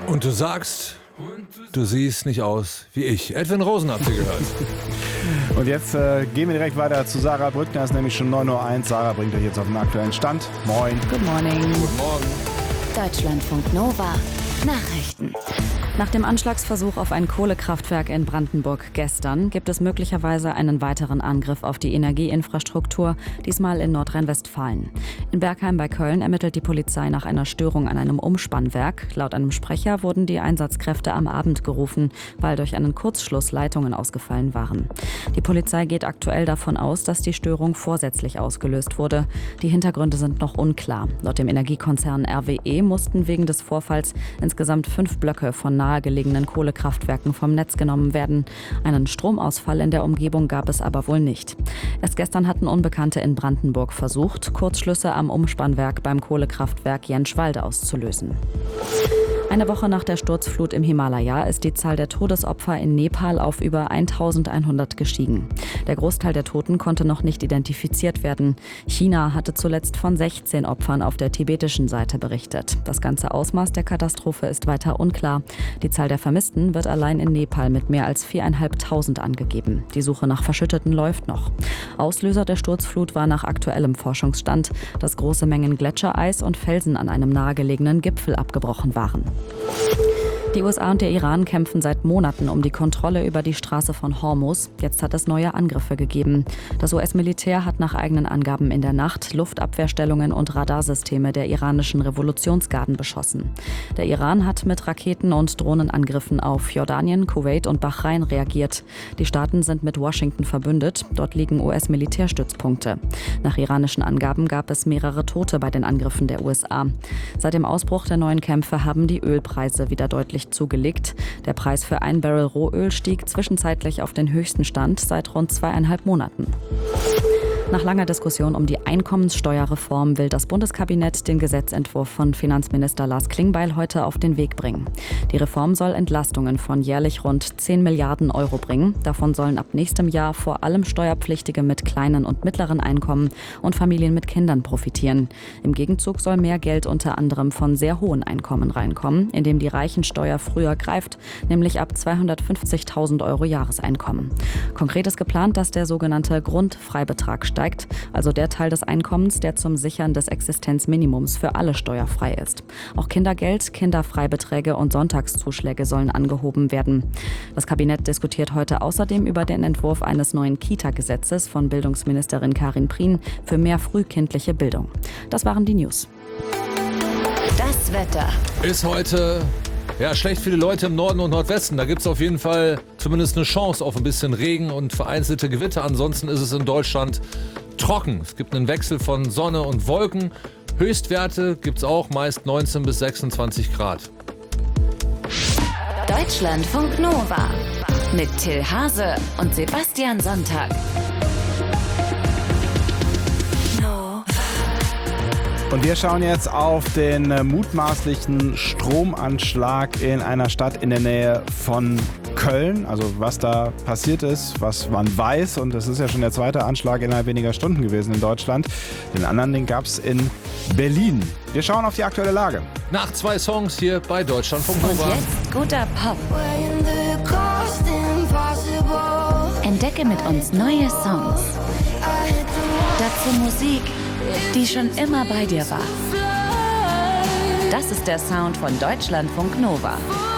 Und du sagst, du siehst nicht aus wie ich. Edwin Rosen habt ihr gehört. Und jetzt gehen wir direkt weiter zu Sarah Brückner. Es ist nämlich schon 9:01 Uhr. Sarah bringt euch jetzt auf den aktuellen Stand. Moin. Good morning. Guten Morgen. Deutschlandfunk Nova. Nachrichten. Nach dem Anschlagsversuch auf ein Kohlekraftwerk in Brandenburg gestern gibt es möglicherweise einen weiteren Angriff auf die Energieinfrastruktur, diesmal in Nordrhein-Westfalen. In Bergheim bei Köln ermittelt die Polizei nach einer Störung an einem Umspannwerk. Laut einem Sprecher wurden die Einsatzkräfte am Abend gerufen, weil durch einen Kurzschluss Leitungen ausgefallen waren. Die Polizei geht aktuell davon aus, dass die Störung vorsätzlich ausgelöst wurde. Die Hintergründe sind noch unklar. Laut dem Energiekonzern RWE mussten wegen des Vorfalls insgesamt 5 Blöcke von nahegelegenen Kohlekraftwerken vom Netz genommen werden. Einen Stromausfall in der Umgebung gab es aber wohl nicht. Erst gestern hatten Unbekannte in Brandenburg versucht, Kurzschlüsse am Umspannwerk beim Kohlekraftwerk Jänschwalde auszulösen. Eine Woche nach der Sturzflut im Himalaya ist die Zahl der Todesopfer in Nepal auf über 1100 gestiegen. Der Großteil der Toten konnte noch nicht identifiziert werden. China hatte zuletzt von 16 Opfern auf der tibetischen Seite berichtet. Das ganze Ausmaß der Katastrophe ist weiter unklar. Die Zahl der Vermissten wird allein in Nepal mit mehr als 4.500 angegeben. Die Suche nach Verschütteten läuft noch. Auslöser der Sturzflut war nach aktuellem Forschungsstand, dass große Mengen Gletschereis und Felsen an einem nahegelegenen Gipfel abgebrochen waren. Die USA und der Iran kämpfen seit Monaten um die Kontrolle über die Straße von Hormuz. Jetzt hat es neue Angriffe gegeben. Das US-Militär hat nach eigenen Angaben in der Nacht Luftabwehrstellungen und Radarsysteme der iranischen Revolutionsgarden beschossen. Der Iran hat mit Raketen- und Drohnenangriffen auf Jordanien, Kuwait und Bahrain reagiert. Die Staaten sind mit Washington verbündet. Dort liegen US-Militärstützpunkte. Nach iranischen Angaben gab es mehrere Tote bei den Angriffen der USA. Seit dem Ausbruch der neuen Kämpfe haben die Ölpreise wieder deutlich zugelegt. Der Preis für ein Barrel Rohöl stieg zwischenzeitlich auf den höchsten Stand seit rund 2,5 Monaten. Nach langer Diskussion um die Einkommenssteuerreform will das Bundeskabinett den Gesetzentwurf von Finanzminister Lars Klingbeil heute auf den Weg bringen. Die Reform soll Entlastungen von jährlich rund 10 Milliarden Euro bringen. Davon sollen ab nächstem Jahr vor allem Steuerpflichtige mit kleinen und mittleren Einkommen und Familien mit Kindern profitieren. Im Gegenzug soll mehr Geld unter anderem von sehr hohen Einkommen reinkommen, indem die Reichensteuer früher greift, nämlich ab 250.000 Euro Jahreseinkommen. Konkret ist geplant, dass der sogenannte Grundfreibetrag steigt, also der Teil des Einkommens, der zum Sichern des Existenzminimums für alle steuerfrei ist. Auch Kindergeld, Kinderfreibeträge und Sonntagszuschläge sollen angehoben werden. Das Kabinett diskutiert heute außerdem über den Entwurf eines neuen Kita-Gesetzes von Bildungsministerin Karin Prien für mehr frühkindliche Bildung. Das waren die News. Das Wetter. Ist heute schlecht für die Leute im Norden und Nordwesten. Da gibt es auf jeden Fall zumindest eine Chance auf ein bisschen Regen und vereinzelte Gewitter. Ansonsten ist es in Deutschland trocken. Es gibt einen Wechsel von Sonne und Wolken. Höchstwerte gibt es auch meist 19 bis 26 Grad. Deutschlandfunk Nova. Mit Till Hase und Sebastian Sonntag. Und wir schauen jetzt auf den mutmaßlichen Stromanschlag in einer Stadt in der Nähe von Köln. Also was da passiert ist, was man weiß. Und das ist ja schon der zweite Anschlag innerhalb weniger Stunden gewesen in Deutschland. Den anderen, den gab es in Berlin. Wir schauen auf die aktuelle Lage. Nach 2 Songs hier bei Deutschlandfunk Und Nova. jetzt guter Pop. Entdecke mit uns neue Songs. Dazu Musik, die schon immer bei dir war. Das ist der Sound von Deutschlandfunk Nova.